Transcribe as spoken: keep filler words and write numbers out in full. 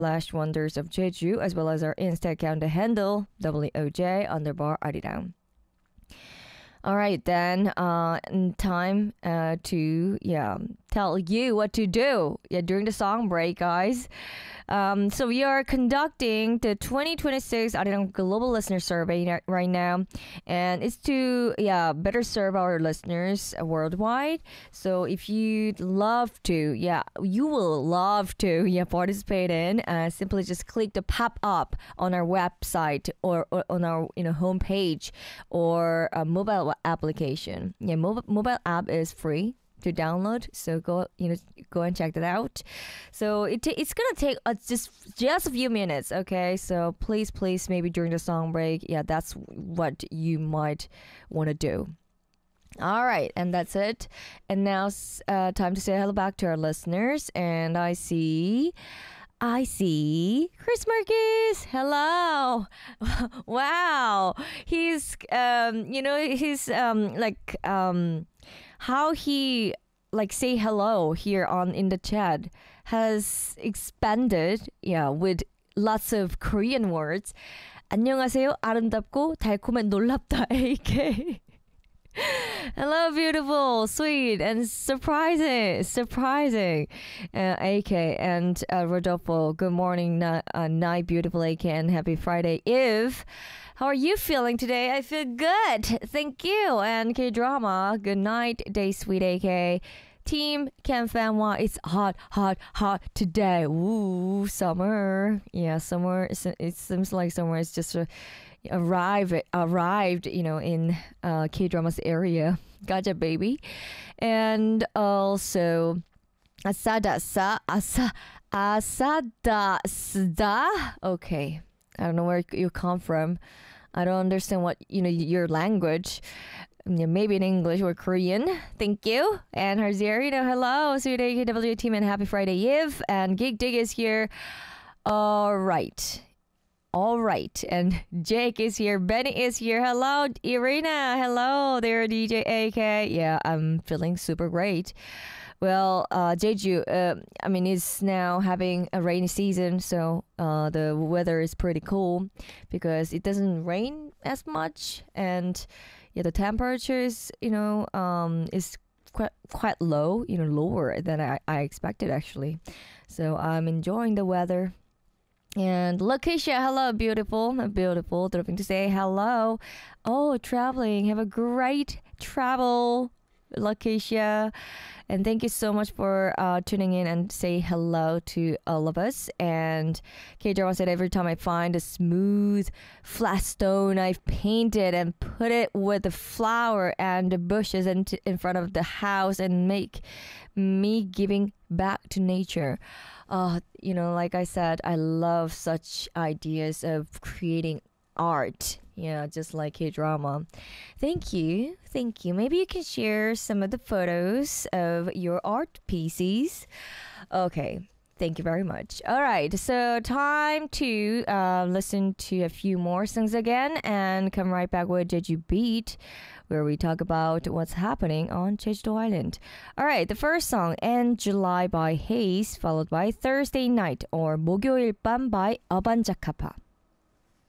slash wonders of Jeju, as well as our Insta account, the handle W O J underbar Arirang. All right, then, uh, time uh, to yeah tell you what to do yeah during the song break, guys. Um, so we are conducting the twenty twenty-six Arirang Global Listener Survey right now, and it's to yeah better serve our listeners worldwide. So if you'd love to, yeah, you will love to yeah participate in, uh, simply just click the pop up on our website or, or on our you know homepage or a mobile application. Yeah, mobile mobile app is free to download, so go you know go and check that out. So it t- it's gonna take uh, just just a few minutes, okay? So please please maybe during the song break, yeah, that's what you might want to do. All right, and that's it. And now uh, time to say hello back to our listeners. And I see I see Chris Marcus. Hello. Wow. He's um you know he's um like um how he like say hello here on in the chat has expanded, yeah, with lots of Korean words. 안녕하세요. 아름답고 달콤한 놀랍다 A K. Hello, beautiful, sweet, and surprising, surprising, uh, A K and uh, Rodolfo. Good morning, ni- uh, night, beautiful A K, and happy Friday, Eve. How are you feeling today? I feel good, thank you. And K drama. Good night, day, sweet A K. Team Cam Fanwa, it's hot, hot, hot today. Ooh, summer. Yeah, summer. It seems like summer is just uh, arrived, arrived, you know, in uh, K drama's area. Gotcha, baby. And also, Asada sa asa asada sda. Okay, I don't know where you come from. I don't understand what you know your language. Yeah, maybe in English or Korean. Thank you. And Harzierino, hello. Sweet A K W team and happy Friday, Eve. And Geek Dig is here. All right. All right. And Jake is here. Benny is here. Hello, Irina. Hello there, D J A K. Yeah, I'm feeling super great. Well, uh, Jeju, uh, I mean, it's now having a rainy season, so uh, the weather is pretty cool because it doesn't rain as much, and yeah, the temperature is, you know, um, is quite quite low, you know, lower than I, I expected actually. So I'm enjoying the weather. And Lakeisha, hello, beautiful, beautiful. Dropping to say hello. Oh, traveling. Have a great travel, Lakeisha. And thank you so much for uh, tuning in and say hello to all of us. And K-Drama said, every time I find a smooth flat stone, I've painted and put it with the flower and the bushes in, t- in front of the house and make me giving back to nature. Uh, you know, like I said, I love such ideas of creating art. Yeah, just like K-drama. Thank you. Thank you. Maybe you can share some of the photos of your art pieces. Okay. Thank you very much. All right. So time to uh, listen to a few more songs again and come right back with Jeju Beat, where we talk about what's happening on Jeju Island. All right. The first song, End July by Haze, followed by Thursday Night or 목요일 밤 by Abanjakapa.